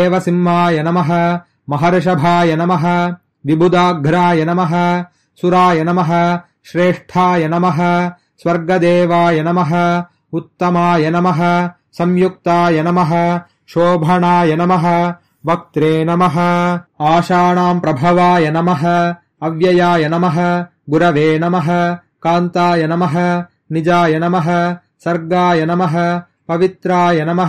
देवसिंहाय नमः महर्षभाय नमः विबुधाघ्राय नमः सुराय नमः श्रेष्ठाय नमः स्वर्गदेवाय नमः उत्तमाय नमः संयुक्ताय नमः शोभणाय नमः वक्त्रे नमः आशानां प्रभवाय नमः अव्ययाय नमः गुरवे नमः कान्ताय नमः निजाय नमः सर्गाय नमः पवित्राय नमः